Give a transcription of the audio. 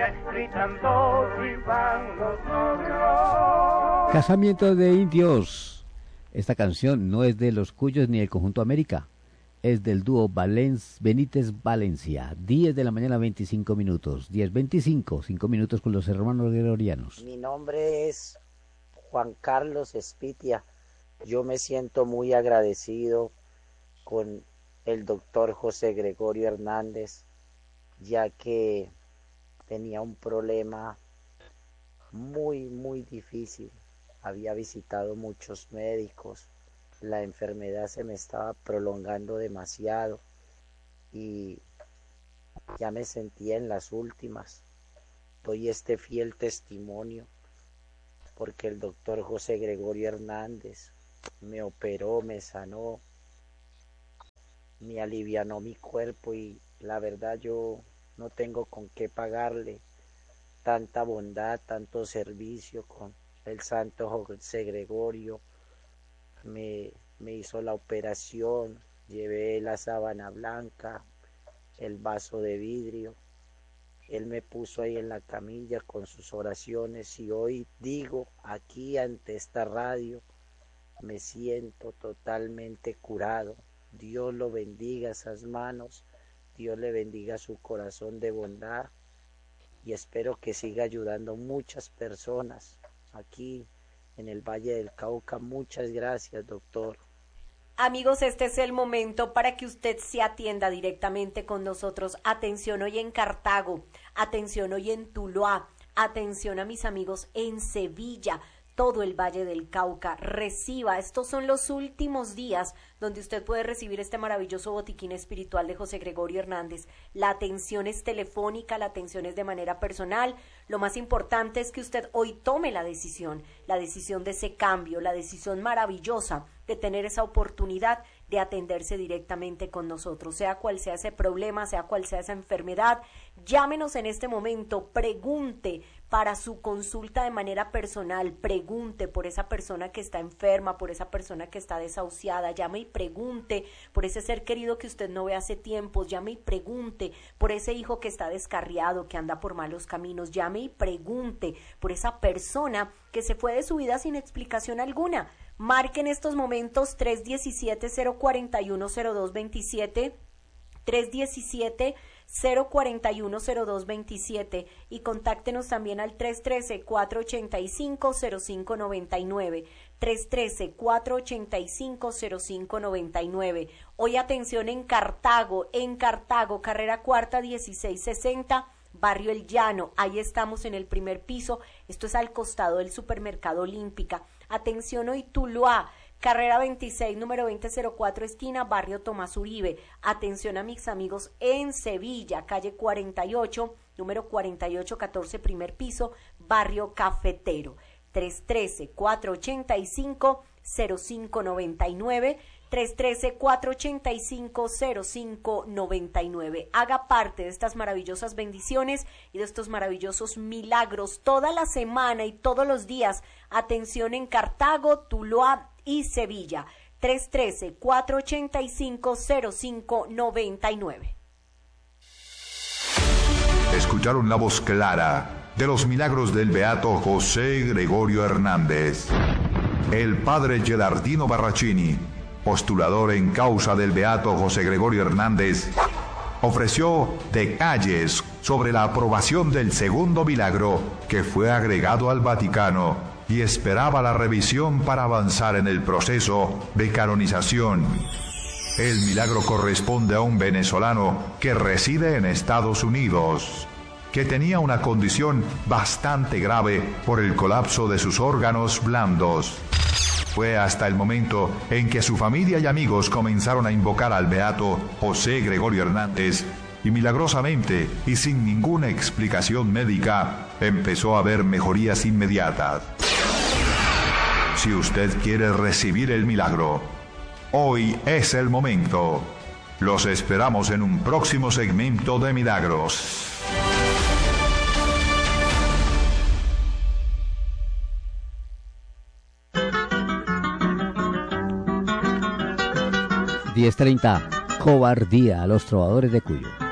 gritando si van los novios. Casamiento de indios. Esta canción no es de Los Cuyos ni del Conjunto América. Es del dúo Benítez Valencia. 10 de la mañana, 25 minutos. 10:25, 5 minutos con los hermanos gregorianos. Mi nombre es Juan Carlos Espitia. Yo me siento muy agradecido con el doctor José Gregorio Hernández, ya que tenía un problema muy difícil. Había visitado muchos médicos, la enfermedad se me estaba prolongando demasiado y ya me sentía en las últimas. Doy este fiel testimonio porque el doctor José Gregorio Hernández me operó, me sanó, me alivianó mi cuerpo y la verdad yo no tengo con qué pagarle tanta bondad, tanto servicio con el santo José Gregorio. Me hizo la operación, llevé la sábana blanca, el vaso de vidrio, él me puso ahí en la camilla con sus oraciones y hoy digo aquí ante esta radio, me siento totalmente curado. Dios lo bendiga esas manos, Dios le bendiga su corazón de bondad y espero que siga ayudando muchas personas aquí en el Valle del Cauca. Muchas gracias, doctor. Amigos, este es el momento para que usted se atienda directamente con nosotros. Atención hoy en Cartago, atención hoy en Tuluá, atención a mis amigos en Sevilla, todo el Valle del Cauca. Reciba, estos son los últimos días donde usted puede recibir este maravilloso botiquín espiritual de José Gregorio Hernández. La atención es telefónica, la atención es de manera personal. Lo más importante es que usted hoy tome la decisión de ese cambio, la decisión maravillosa de tener esa oportunidad de atenderse directamente con nosotros, sea cual sea ese problema, sea cual sea esa enfermedad. Llámenos en este momento, pregunte para su consulta de manera personal, pregunte por esa persona que está enferma, por esa persona que está desahuciada, llame y pregunte por ese ser querido que usted no ve hace tiempos, llame y pregunte por ese hijo que está descarriado, que anda por malos caminos, llame y pregunte por esa persona que se fue de su vida sin explicación alguna. Marque en estos momentos 317-041-0227, 317-041-0227 y contáctenos también al 313-485-0599, 313-485-0599. Hoy atención en Cartago, carrera cuarta 1660, Barrio El Llano, ahí estamos en el primer piso, esto es al costado del Supermercado Olímpica. Atención hoy Tuluá, carrera 26, número 2004, esquina Barrio Tomás Uribe. Atención a mis amigos en Sevilla, calle 48, número 4814, primer piso, Barrio Cafetero. 313-485-0599, 313-485-0599. Haga parte de estas maravillosas bendiciones y de estos maravillosos milagros toda la semana y todos los días. Atención en Cartago, Tuluá y Sevilla. 313-485-0599. Escucharon la voz clara de los milagros del beato José Gregorio Hernández. El padre Gelardino Barracini, postulador en causa del beato José Gregorio Hernández, ofreció detalles sobre la aprobación del segundo milagro que fue agregado al Vaticano y esperaba la revisión para avanzar en el proceso de canonización. El milagro corresponde a un venezolano que reside en Estados Unidos, que tenía una condición bastante grave por el colapso de sus órganos blandos. Fue hasta el momento en que su familia y amigos comenzaron a invocar al beato José Gregorio Hernández y milagrosamente y sin ninguna explicación médica empezó a ver mejorías inmediatas. Si usted quiere recibir el milagro, hoy es el momento. Los esperamos en un próximo segmento de Milagros. ...10:30, cobardía a los trovadores de Cuyo.